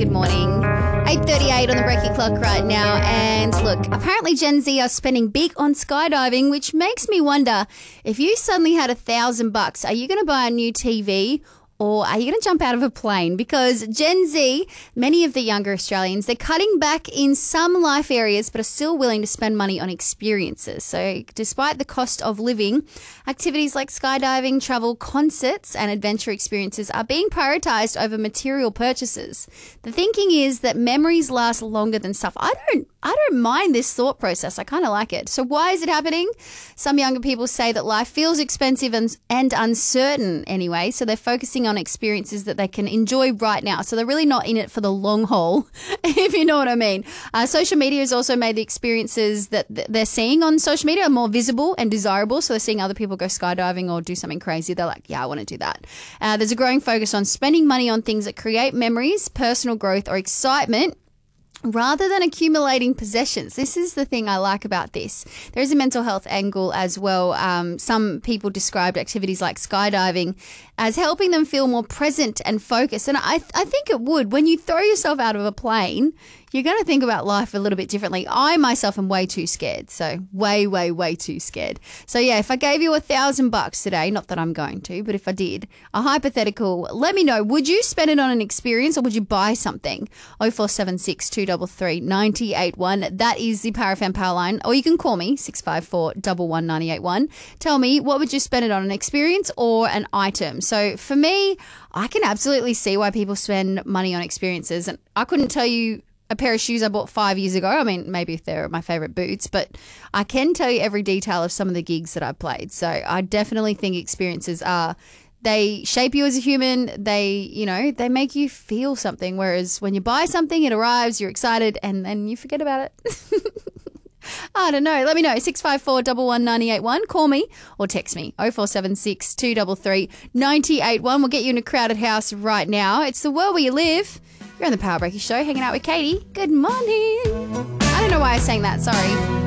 Good morning. 8:38 on the Breaking Clock right now. And look, apparently Gen Z are spending big on skydiving, which makes me wonder, if you suddenly had $1,000, are you going to buy a new TV? Or are you going to jump out of a plane? Because Gen Z, many of the younger Australians, they're cutting back in some life areas but are still willing to spend money on experiences. So despite the cost of living, activities like skydiving, travel, concerts and adventure experiences are being prioritised over material purchases. The thinking is that memories last longer than stuff. I don't mind this thought process. I kind of like it. So why is it happening? Some younger people say that life feels expensive and uncertain anyway, so they're focusing on experiences that they can enjoy right now. So they're really not in it for the long haul, if you know what I mean. Social media has also made the experiences that they're seeing on social media more visible and desirable. So they're seeing other people go skydiving or do something crazy. They're like, yeah, I want to do that. There's a growing focus on spending money on things that create memories, personal growth or excitement, rather than accumulating possessions. This is the thing I like about this. There is a mental health angle as well. Some people described activities like skydiving as helping them feel more present and focused. And I think it would. When you throw yourself out of a plane, you're going to think about life a little bit differently. I myself am way too scared. So way too scared. So yeah, if I gave you $1,000 today, not that I'm going to, but if I did, a hypothetical, let me know, would you spend it on an experience or would you buy something? 0476 233 981. That is the Power FM Power line. Or you can call me 654 11981. Tell me, what would you spend it on, an experience or an item? So for me, I can absolutely see why people spend money on experiences. And I couldn't tell you a pair of shoes I bought 5 years ago. I mean, maybe if they're my favourite boots, but I can tell you every detail of some of the gigs that I've played. So I definitely think experiences they shape you as a human. They make you feel something. Whereas when you buy something, it arrives, you're excited, and then you forget about it. I don't know. Let me know. 654 11981. Call me or text me. 0476 233 981. We'll get you in a crowded house right now. It's the world where you live. You're on the Power Breaking Show, hanging out with Katie. Good morning. I don't know why I sang that. Sorry.